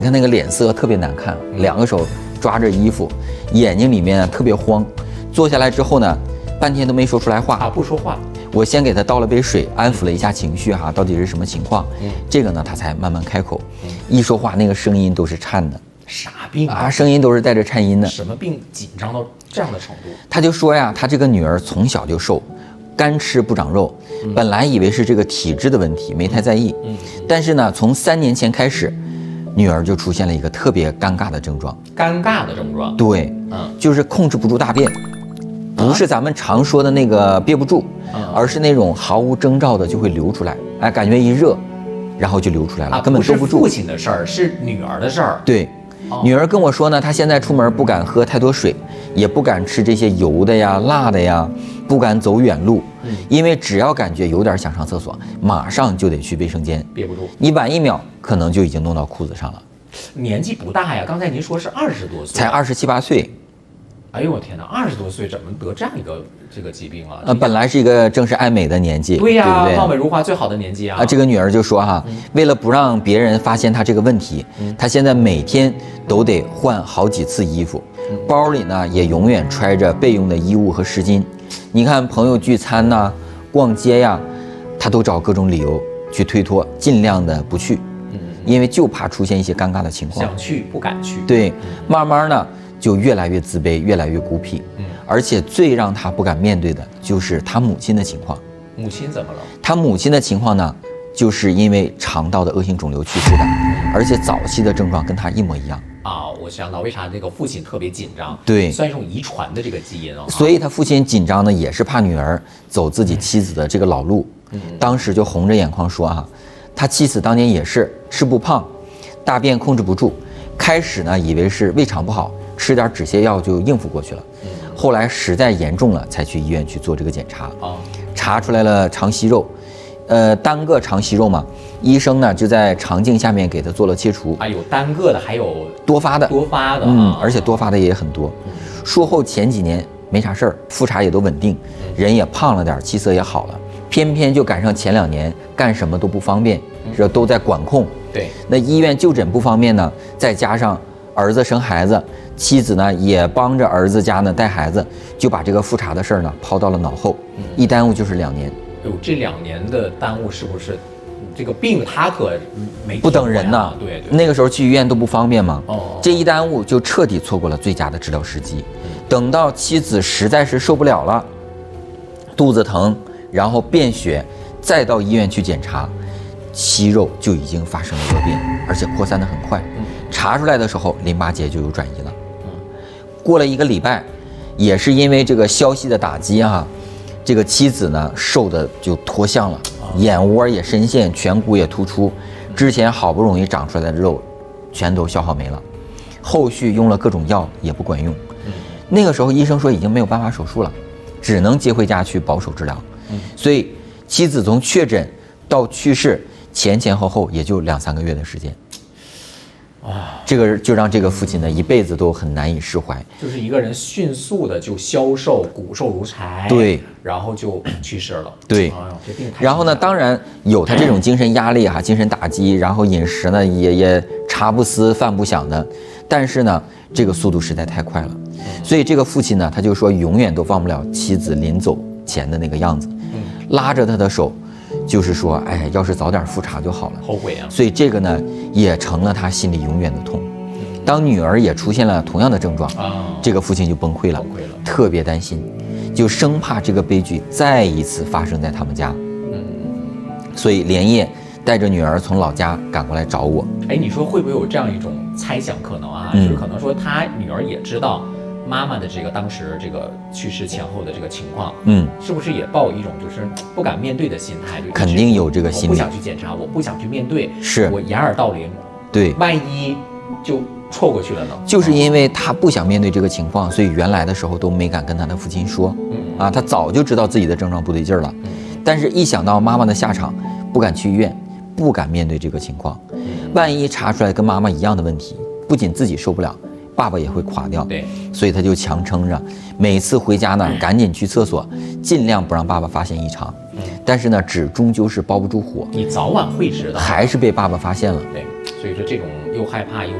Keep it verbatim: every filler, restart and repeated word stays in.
你看那个脸色特别难看，两个手抓着衣服，眼睛里面特别慌。坐下来之后呢，半天都没说出来话啊，不说话。 我先给他倒了杯水，安抚了一下情绪哈，到底是什么情况？嗯，这个呢，他才慢慢开口。嗯，一说话那个声音都是颤的。 啥病啊？ 啊，声音都是带着颤音的。 什么病紧张到这样的程度？ 他就说呀，他这个女儿从小就瘦，干吃不长肉，嗯、本来以为是这个体质的问题，没太在意。嗯，但是呢，从三年前开始，女儿就出现了一个特别尴尬的症状。 尴尬的症状？ 对，嗯，就是控制不住大便。不是咱们常说的那个憋不住，而是那种毫无征兆的就会流出来，哎，感觉一热，然后就流出来了，根本收不住。 不是父亲的事儿，是女儿的事儿。 对，女儿跟我说呢，她现在出门不敢喝太多水，也不敢吃这些油的呀、辣的呀，不敢走远路，因为只要感觉有点想上厕所，马上就得去卫生间， 憋不住。 你晚一秒，可能就已经弄到裤子上了。 年纪不大呀，刚才您说是二十多岁， 才二十七八岁。 哎呦我天哪，二十多岁怎么得这样一个这个疾病啊？ 呃，本来是一个正是爱美的年纪， 对呀、 对不对？ 貌美如花最好的年纪啊！ 啊，这个女儿就说哈，嗯、为了不让别人发现她这个问题，嗯、她现在每天都得换好几次衣服，嗯、包里呢也永远揣着备用的衣物和湿巾。你看朋友聚餐呐、啊、逛街呀，她都找各种理由去推脱，尽量的不去，嗯、因为就怕出现一些尴尬的情况。 想去不敢去。 对，嗯、慢慢呢。就越来越自卑，越来越孤僻，嗯，而且最让他不敢面对的就是他母亲的情况。 母亲怎么了？ 他母亲的情况呢，就是因为肠道的恶性肿瘤去世的，而且早期的症状跟他一模一样。 啊，我想到为啥这个父亲特别紧张？ 对， 算是一种遗传的这个基因啊。 所以他父亲紧张呢，也是怕女儿走自己妻子的这个老路。嗯，当时就红着眼眶说啊，他妻子当年也是吃不胖，大便控制不住，开始呢以为是胃肠不好。吃点止泻药就应付过去了，后来实在严重了，才去医院去做这个检查，查出来了肠息肉，呃，单个肠息肉嘛，医生呢就在肠镜下面给他做了切除。 啊，有单个的，还有多发的， 多发的， 嗯，而且多发的也很多。术后前几年没啥事儿，复查也都稳定，人也胖了点，气色也好了，偏偏就赶上前两年干什么都不方便，这都在管控。 对， 那医院就诊不方便呢，再加上儿子生孩子。妻子呢也帮着儿子家呢带孩子，就把这个复查的事儿呢抛到了脑后，嗯、一耽误就是两年。 哟，这两年的耽误是不是这个病他可没不等人呢？ 对对， 那个时候去医院都不方便嘛。哦，这一耽误就彻底错过了最佳的治疗时机。嗯、等到妻子实在是受不了了，肚子疼，然后便血，再到医院去检查，息肉就已经发生了恶变，而且扩散得很快。嗯、查出来的时候，淋巴结就有转移了。过了一个礼拜，也是因为这个消息的打击啊，这个妻子呢瘦的就脱相了，眼窝也深陷，颧骨也突出，之前好不容易长出来的肉，全都消耗没了。后续用了各种药也不管用，那个时候医生说已经没有办法手术了，只能接回家去保守治疗。所以妻子从确诊到去世前前后后也就两三个月的时间。啊，这个就让这个父亲呢一辈子都很难以释怀， 就是一个人迅速的就消瘦，骨瘦如柴， 对， 然后就去世了， 对， 哎呦，这病太…… 然后呢，当然有他这种精神压力哈、啊，精神打击，然后饮食呢也也茶不思饭不想的，但是呢，这个速度实在太快了，所以这个父亲呢，他就说永远都忘不了妻子临走前的那个样子，拉着他的手。就是说，哎，要是早点复查就好了， 后悔啊！ 所以这个呢，也成了他心里永远的痛。当女儿也出现了同样的症状，啊，这个父亲就崩溃了， 崩溃了， 特别担心，就生怕这个悲剧再一次发生在他们家。嗯，所以连夜带着女儿从老家赶过来找我。 哎，你说会不会有这样一种猜想可能啊？嗯、就是可能说他女儿也知道。妈妈的这个当时这个去世前后的这个情况，嗯，是不是也抱一种就是不敢面对的心态？ 肯定有这个心理， 我不想去检查，我不想去面对， 是我掩耳盗铃， 对， 万一就错过去了呢？ 就是因为他不想面对这个情况，所以原来的时候都没敢跟他的父亲说，嗯啊，他早就知道自己的症状不对劲儿了，嗯，但是一想到妈妈的下场，不敢去医院，不敢面对这个情况，万一查出来跟妈妈一样的问题，不仅自己受不了。爸爸也会垮掉， 对， 所以他就强撑着，每次回家呢，赶紧去厕所，尽量不让爸爸发现异常。嗯，但是呢，纸终究是包不住火， 你早晚会知道， 还是被爸爸发现了。 对，所以说这种又害怕又